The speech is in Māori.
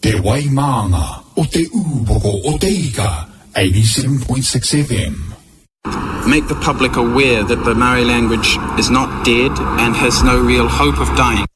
Te Waimanga o te Uboko o te Ika, 87.6 FM. Make the public aware that the Maori language is not dead and has no real hope of dying.